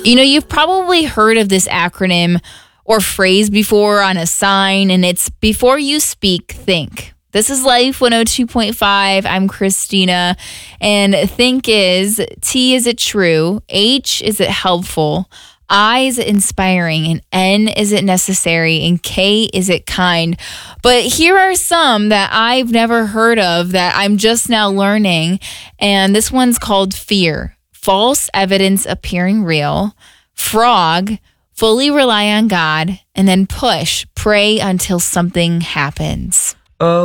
You've probably heard of this acronym or phrase before on a sign, and it's before you speak, think. This is Life 102.5. I'm Christina, and think is T, is it true? H, is it helpful? I, is it inspiring? And N, is it necessary? And K, is it kind? But here are some that I've never heard of that I'm just now learning. And this one's called fear. False evidence appearing real. Frog, fully rely on God. And then push, pray until something happens.